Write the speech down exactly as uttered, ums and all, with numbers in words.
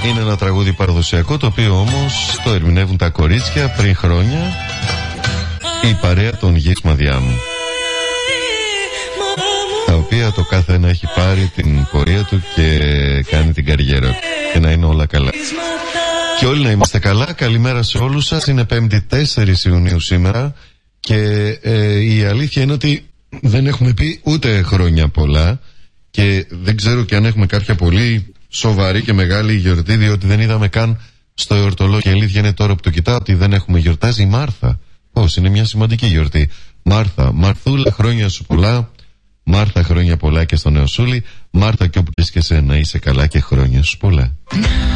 Είναι ένα τραγούδι παραδοσιακό, το οποίο όμως το ερμηνεύουν τα κορίτσια πριν χρόνια, η παρέα των Γης Μαδιά μου, τα οποία το κάθε ένα έχει πάρει την πορεία του και κάνει την καριέρα του, και να είναι όλα καλά. Και όλοι να είμαστε καλά. Καλημέρα σε όλους σας. Είναι πέμπτη τέσσερις Ιουνίου σήμερα. Και ε, η αλήθεια είναι ότι δεν έχουμε πει ούτε χρόνια πολλά. Και δεν ξέρω και αν έχουμε κάποια πολύ σοβαρή και μεγάλη γιορτή, διότι δεν είδαμε καν στο εορτολόγιο. Και η αλήθεια είναι τώρα που το κοιτάω ότι δεν έχουμε γιορτάζει η Μάρθα. Πώς, είναι μια σημαντική γιορτή. Μάρθα, Μαρθούλα, χρόνια σου πολλά. Μάρθα, χρόνια πολλά και στο Νεοσούλη. Μάρθα, και όπου και εσένα, είσαι καλά και χρόνια σου πολλά.